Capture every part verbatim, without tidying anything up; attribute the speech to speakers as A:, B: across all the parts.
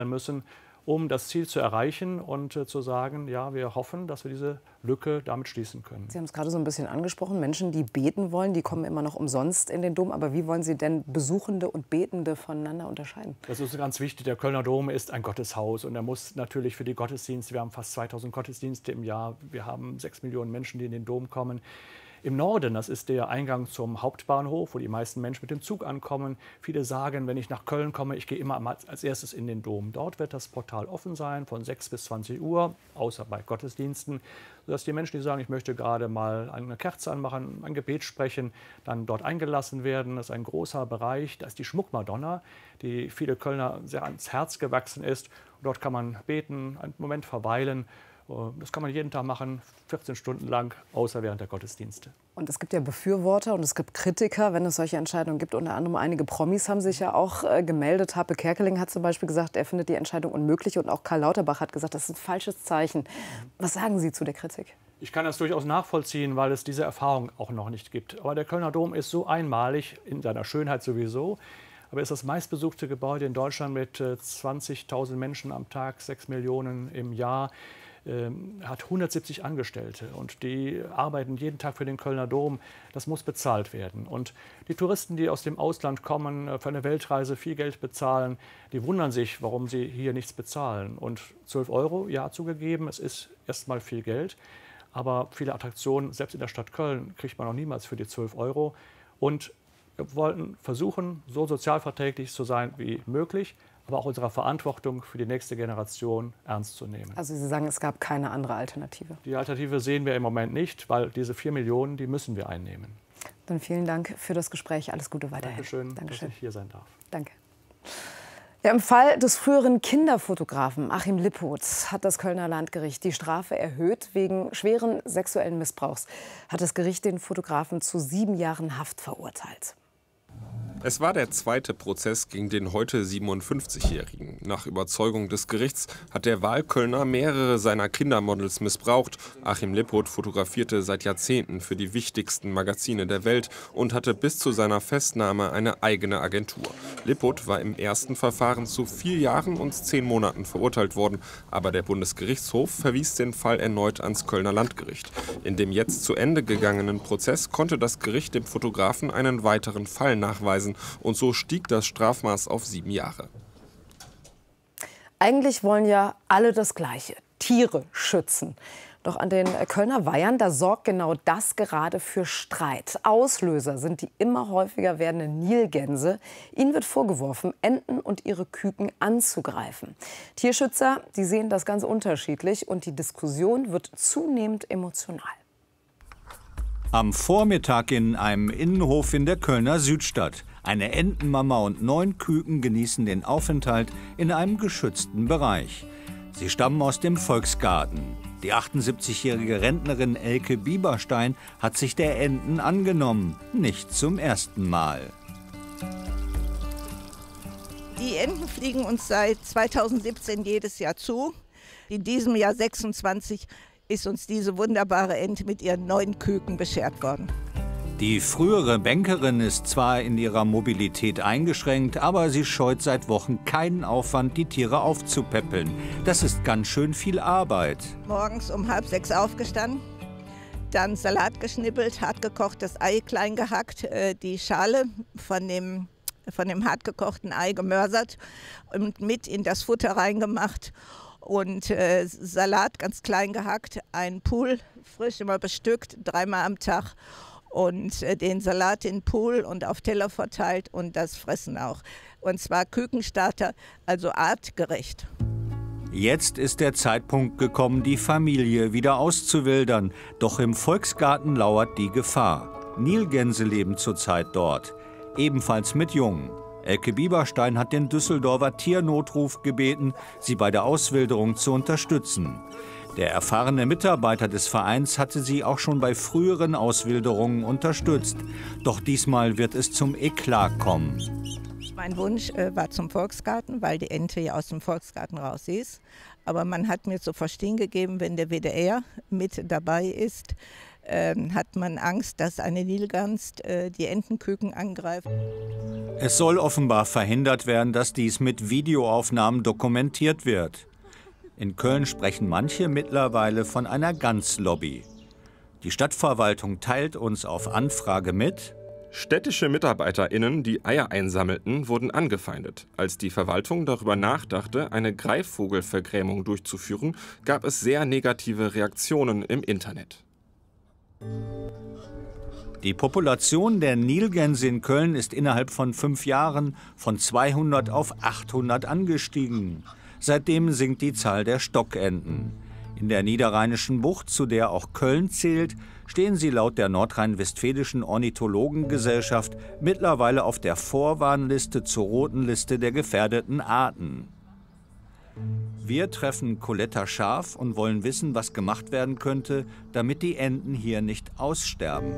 A: müssen, um das Ziel zu erreichen und äh, zu sagen, ja, wir hoffen, dass wir diese Lücke damit schließen können.
B: Sie haben es gerade so ein bisschen angesprochen, Menschen, die beten wollen, die kommen immer noch umsonst in den Dom. Aber wie wollen Sie denn Besuchende und Betende voneinander unterscheiden?
A: Das ist ganz wichtig. Der Kölner Dom ist ein Gotteshaus und er muss natürlich für die Gottesdienste, wir haben fast zweitausend Gottesdienste im Jahr, wir haben sechs Millionen Menschen, die in den Dom kommen. Im Norden, das ist der Eingang zum Hauptbahnhof, wo die meisten Menschen mit dem Zug ankommen. Viele sagen, wenn ich nach Köln komme, ich gehe immer als erstes in den Dom. Dort wird das Portal offen sein, von sechs bis zwanzig Uhr, außer bei Gottesdiensten, sodass die Menschen, die sagen, ich möchte gerade mal eine Kerze anmachen, ein Gebet sprechen, dann dort eingelassen werden. Das ist ein großer Bereich. Da ist die Schmuckmadonna, die viele Kölner sehr ans Herz gewachsen ist. Und dort kann man beten, einen Moment verweilen. Das kann man jeden Tag machen, vierzehn Stunden lang, außer während der Gottesdienste.
B: Und es gibt ja Befürworter und es gibt Kritiker, wenn es solche Entscheidungen gibt. Unter anderem einige Promis haben sich ja auch äh, gemeldet. Happe Kerkeling hat zum Beispiel gesagt, er findet die Entscheidung unmöglich. Und auch Karl Lauterbach hat gesagt, das ist ein falsches Zeichen. Was sagen Sie zu der Kritik?
A: Ich kann das durchaus nachvollziehen, weil es diese Erfahrung auch noch nicht gibt. Aber der Kölner Dom ist so einmalig, in seiner Schönheit sowieso. Aber es ist das meistbesuchte Gebäude in Deutschland mit äh, zwanzigtausend Menschen am Tag, sechs Millionen im Jahr. Ähm, hat hundertsiebzig Angestellte und die arbeiten jeden Tag für den Kölner Dom. Das muss bezahlt werden. Und die Touristen, die aus dem Ausland kommen, für eine Weltreise viel Geld bezahlen, die wundern sich, warum sie hier nichts bezahlen. Und zwölf Euro, ja, zugegeben, es ist erstmal viel Geld. Aber viele Attraktionen, selbst in der Stadt Köln, kriegt man noch niemals für die zwölf Euro. Und wir wollten versuchen, so sozialverträglich zu sein wie möglich, aber auch unserer Verantwortung für die nächste Generation ernst zu nehmen.
B: Also Sie sagen, es gab keine andere Alternative?
A: Die Alternative sehen wir im Moment nicht, weil diese vier Millionen, die müssen wir einnehmen.
B: Dann vielen Dank für das Gespräch. Alles Gute weiterhin.
A: Dankeschön,
B: Dankeschön,
A: dass ich hier sein darf.
B: Danke. Ja, im Fall des früheren Kinderfotografen Achim Lippoth hat das Kölner Landgericht die Strafe erhöht. Wegen schweren sexuellen Missbrauchs hat das Gericht den Fotografen zu sieben Jahren Haft verurteilt.
C: Es war der zweite Prozess gegen den heute siebenundfünfzigjährigen. Nach Überzeugung des Gerichts hat der Wahlkölner mehrere seiner Kindermodels missbraucht. Achim Lippoth fotografierte seit Jahrzehnten für die wichtigsten Magazine der Welt und hatte bis zu seiner Festnahme eine eigene Agentur. Lippoth war im ersten Verfahren zu vier Jahren und zehn Monaten verurteilt worden. Aber der Bundesgerichtshof verwies den Fall erneut ans Kölner Landgericht. In dem jetzt zu Ende gegangenen Prozess konnte das Gericht dem Fotografen einen weiteren Fall nachweisen. Und so stieg das Strafmaß auf sieben Jahre.
B: Eigentlich wollen ja alle das Gleiche, Tiere schützen. Doch an den Kölner Weihern, da sorgt genau das gerade für Streit. Auslöser sind die immer häufiger werdenden Nilgänse. Ihnen wird vorgeworfen, Enten und ihre Küken anzugreifen. Tierschützer, die sehen das ganz unterschiedlich und die Diskussion wird zunehmend emotional.
D: Am Vormittag in einem Innenhof in der Kölner Südstadt. Eine Entenmama und neun Küken genießen den Aufenthalt in einem geschützten Bereich. Sie stammen aus dem Volksgarten. Die achtundsiebzigjährige Rentnerin Elke Bieberstein hat sich der Enten angenommen. Nicht zum ersten Mal.
E: Die Enten fliegen uns seit zweitausendsiebzehn jedes Jahr zu. In diesem Jahr sechsundzwanzig ist uns diese wunderbare Ente mit ihren neun Küken beschert worden.
D: Die frühere Bankerin ist zwar in ihrer Mobilität eingeschränkt, aber sie scheut seit Wochen keinen Aufwand, die Tiere aufzupäppeln. Das ist ganz schön viel Arbeit.
E: Morgens um halb sechs aufgestanden, dann Salat geschnippelt, hartgekochtes Ei klein gehackt, äh, die Schale von dem, von dem hartgekochten Ei gemörsert und mit in das Futter reingemacht. Und äh, Salat ganz klein gehackt, ein Pool frisch immer bestückt, dreimal am Tag. Und äh, den Salat in den Pool und auf Teller verteilt und das Fressen auch. Und zwar Kükenstarter, also artgerecht.
D: Jetzt ist der Zeitpunkt gekommen, die Familie wieder auszuwildern. Doch im Volksgarten lauert die Gefahr. Nilgänse leben zurzeit dort, ebenfalls mit Jungen. Elke Bieberstein hat den Düsseldorfer Tiernotruf gebeten, sie bei der Auswilderung zu unterstützen. Der erfahrene Mitarbeiter des Vereins hatte sie auch schon bei früheren Auswilderungen unterstützt. Doch diesmal wird es zum Eklat kommen.
E: Mein Wunsch äh, war zum Volksgarten, weil die Ente ja aus dem Volksgarten raus ist. Aber man hat mir zu verstehen gegeben, wenn der W D R mit dabei ist, äh, hat man Angst, dass eine Nilgans äh, die Entenküken angreift.
D: Es soll offenbar verhindert werden, dass dies mit Videoaufnahmen dokumentiert wird. In Köln sprechen manche mittlerweile von einer Ganzlobby. Die Stadtverwaltung teilt uns auf Anfrage mit:
C: Städtische MitarbeiterInnen, die Eier einsammelten, wurden angefeindet. Als die Verwaltung darüber nachdachte, eine Greifvogelvergrämung durchzuführen, gab es sehr negative Reaktionen im Internet.
D: Die Population der Nilgänse in Köln ist innerhalb von fünf Jahren von zweihundert auf achthundert angestiegen. Seitdem sinkt die Zahl der Stockenten. In der Niederrheinischen Bucht, zu der auch Köln zählt, stehen sie laut der Nordrhein-Westfälischen Ornithologengesellschaft mittlerweile auf der Vorwarnliste zur roten Liste der gefährdeten Arten. Wir treffen Coletta Scharf und wollen wissen, was gemacht werden könnte, damit die Enten hier nicht aussterben.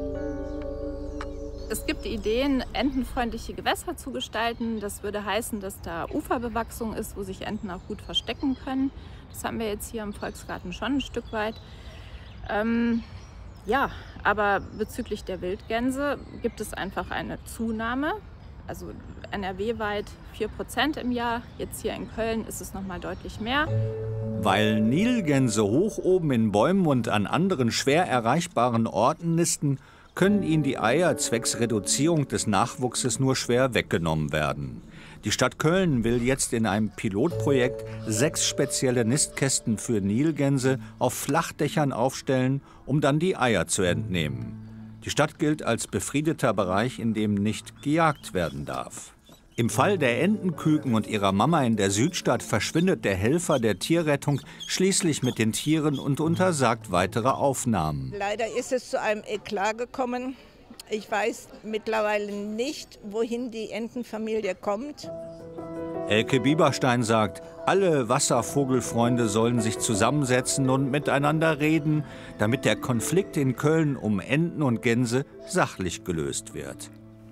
F: Es gibt Ideen, entenfreundliche Gewässer zu gestalten. Das würde heißen, dass da Uferbewachsung ist, wo sich Enten auch gut verstecken können. Das haben wir jetzt hier im Volksgarten schon ein Stück weit. Ähm, ja, aber bezüglich der Wildgänse gibt es einfach eine Zunahme. Also N R W-weit vier Prozent im Jahr. Jetzt hier in Köln ist es noch mal deutlich mehr.
D: Weil Nilgänse hoch oben in Bäumen und an anderen schwer erreichbaren Orten nisten, können ihnen die Eier zwecks Reduzierung des Nachwuchses nur schwer weggenommen werden. Die Stadt Köln will jetzt in einem Pilotprojekt sechs spezielle Nistkästen für Nilgänse auf Flachdächern aufstellen, um dann die Eier zu entnehmen. Die Stadt gilt als befriedeter Bereich, in dem nicht gejagt werden darf. Im Fall der Entenküken und ihrer Mama in der Südstadt verschwindet der Helfer der Tierrettung schließlich mit den Tieren und untersagt weitere Aufnahmen.
E: Leider ist es zu einem Eklat gekommen. Ich weiß mittlerweile nicht, wohin die Entenfamilie kommt.
D: Elke Bieberstein sagt, alle Wasservogelfreunde sollen sich zusammensetzen und miteinander reden, damit der Konflikt in Köln um Enten und Gänse sachlich gelöst wird.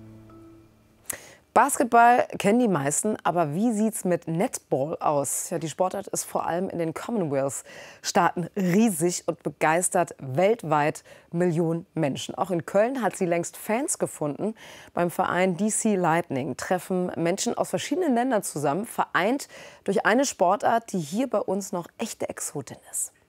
B: Basketball kennen die meisten, aber wie sieht's mit Netball aus? Ja, die Sportart ist vor allem in den Commonwealth-Staaten riesig und begeistert weltweit Millionen Menschen. Auch in Köln hat sie längst Fans gefunden. Beim Verein D C Lightning treffen Menschen aus verschiedenen Ländern zusammen, vereint durch eine Sportart, die hier bei uns noch echte Exotin ist.